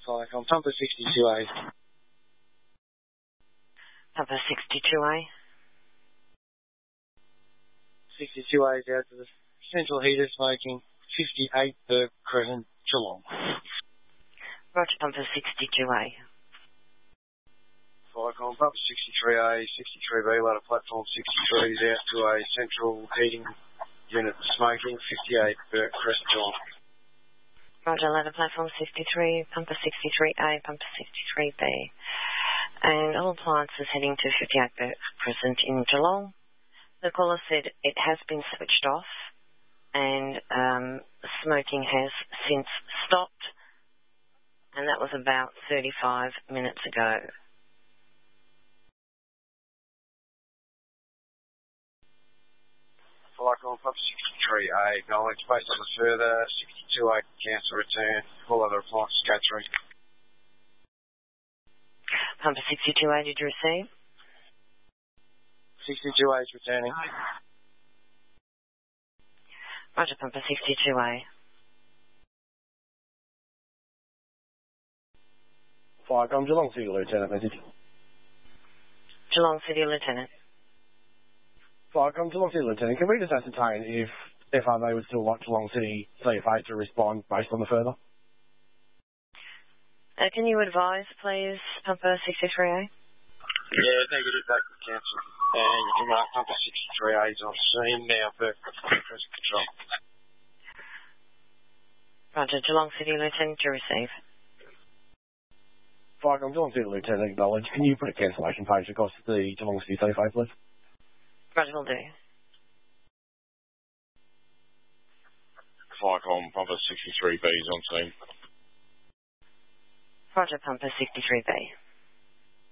Viacom, Pumper 62A. Pumper 62A. 62A is out to the central heater smoking 58 Burke Crescent, Geelong. Roger, Pumper 62A. Viacom, Pumper 63A, 63B, ladder platform 63 is out to a central heating unit smoking 58 Burke Crescent, Geelong. Roger, ladder platform 63, Pumper 63A, Pumper 63B. And all appliances heading to 58 Burke Crescent in Geelong. The caller said it has been switched off and smoking has since stopped, and that was about 35 minutes ago. Viacom, Pumper 63A, acknowledged. Based on the further 62A cancel return, all other appliances go through. Pumper 62A, did you receive? 62A is returning. Roger, Pumper 62A. Viacom, Geelong City Lieutenant message. Geelong City Lieutenant. Viacom, Geelong City Lieutenant, can we just ascertain if FRA would still like Geelong City CFA to respond based on the further? Can you advise, please, Pumper 63A? Yeah, negative, that could cancel. And you can mark Pumper 63A is on scene now for present control. Roger, Geelong City Lieutenant, to receive. Viacom, Geelong City Lieutenant acknowledged. Can you put a cancellation page across the Geelong City CFA, please? Roger, will do. Viacom, Pumper 63B is on scene. Roger, Pumper 63B.